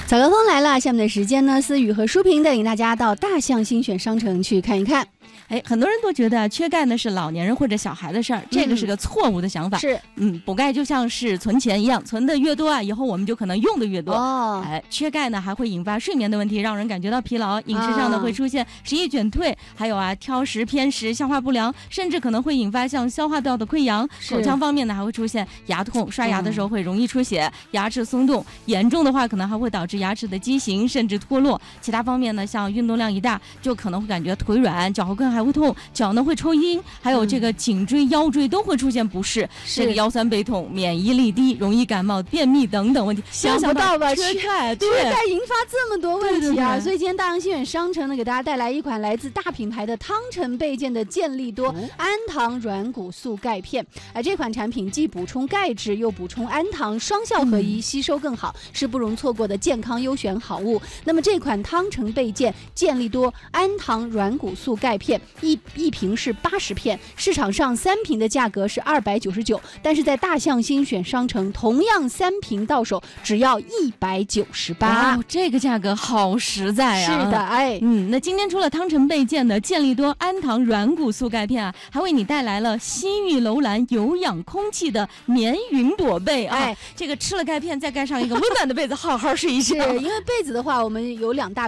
早高峰来了，下面的时间呢，思雨和舒平带领大家到大象新选商城去看一看。 很多人都觉得缺钙呢是老年人或者小孩的事儿，这个是个错误的想法。 是， 补钙就像是存钱一样，存的越多啊，以后我们就可能用的越多。缺钙呢还会引发睡眠的问题，让人感觉到疲劳。饮食上呢会出现食欲减退，还有挑食偏食、消化不良，甚至可能会引发像消化道的溃疡。口腔方面呢还会出现牙痛，刷牙的时候会容易出血，牙齿松动，严重的话可能还会导致牙齿的畸形甚至脱落。其他方面呢，像运动量一大，就可能会感觉腿软，脚后跟还会痛，脚呢会抽筋，还有这个颈椎、腰椎都会出现不适，这个腰酸背痛、免疫力低、容易感冒、便秘等等问题。 想不到吧？ 缺钙引发这么多问题啊！所以今天大象新选商城呢，给大家带来一款来自大品牌的汤臣倍健的健力多氨糖软骨素钙片。这款产品既补充钙质又补充氨糖，双效合一，吸收更好，是不容错过的健康优选好物。那么这款汤臣倍健健力多氨糖软骨素钙片一瓶是80片，市场上3瓶的价格是299，但是在大象新选商城，同样3瓶到手只要198。 这个价格好实在啊！ 是的， 那今天除了汤臣倍健的健力多氨糖软骨素钙片啊，还为你带来了西域楼兰有氧空气的棉云朵被啊！这个吃了钙片再盖上一个温暖的被子，好好睡一觉。 是因为被子的话，我们有2大